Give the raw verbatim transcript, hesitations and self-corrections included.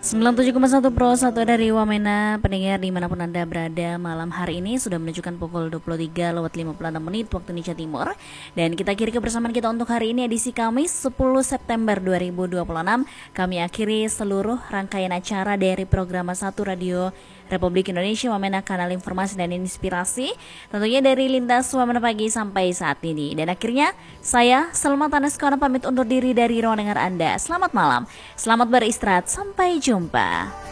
sembilan puluh tujuh koma satu Pro satu dari Wamena, pendengar dimanapun Anda berada, malam hari ini sudah menunjukkan pukul dua puluh tiga lewat lima puluh enam menit waktu Indonesia Timur. Dan kita akhiri kebersamaan kita untuk hari ini edisi Kamis sepuluh September dua ribu dua puluh enam. Kami akhiri seluruh rangkaian acara dari program satu Radio Republik Indonesia Wamena, kanal informasi dan inspirasi, tentunya dari lintas Wamena pagi sampai saat ini. Dan akhirnya saya Selma Taneskona pamit undur diri dari ruang dengar Anda. Selamat malam, selamat beristirahat, sampai jumpa.